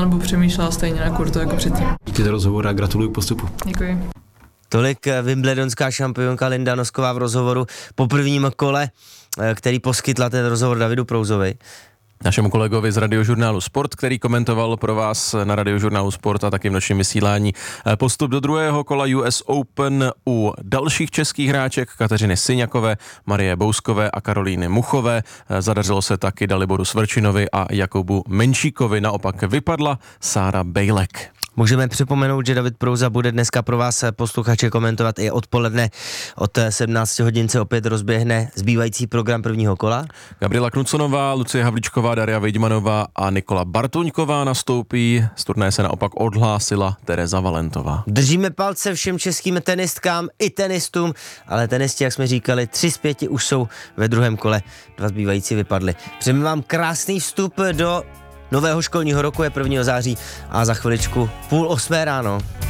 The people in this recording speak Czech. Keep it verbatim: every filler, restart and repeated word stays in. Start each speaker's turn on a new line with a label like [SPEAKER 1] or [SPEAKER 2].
[SPEAKER 1] nebo přemýšlela stejně na kurtu jako předtím.
[SPEAKER 2] Díky za rozhovor a gratuluju k postupu.
[SPEAKER 1] Děkuji.
[SPEAKER 3] Tolik wimbledonská šampionka Linda Nosková v rozhovoru po prvním kole, který poskytla ten rozhovor Davidu Prouzovi.
[SPEAKER 4] Našemu kolegovi z Radiožurnálu Sport, který komentoval pro vás na Radiožurnálu Sport a taky v nočním vysílání postup do druhého kola U S Open u dalších českých hráček Kateřiny Syňakové, Marie Bouskové a Karolíny Muchové. Zadařilo se taky Daliboru Svrčinovi a Jakubu Menšíkovi. Naopak vypadla Sára Bejlek.
[SPEAKER 3] Můžeme připomenout, že David Prouza bude dneska pro vás posluchače komentovat i odpoledne. Od sedmnáct hodin se opět rozběhne zbývající program prvního kola.
[SPEAKER 4] Gabriela Knuconová, Lucie Havlíčková, Daria Vejdmanová a Nikola Bartuňková nastoupí. Z turnaje se naopak odhlásila Tereza Valentová.
[SPEAKER 3] Držíme palce všem českým tenistkám i tenistům, ale tenisti, jak jsme říkali, tři z pěti už jsou ve druhém kole, dva zbývající vypadly. Přejeme vám krásný vstup do nového školního roku, je prvního září a za chviličku půl osmé ráno.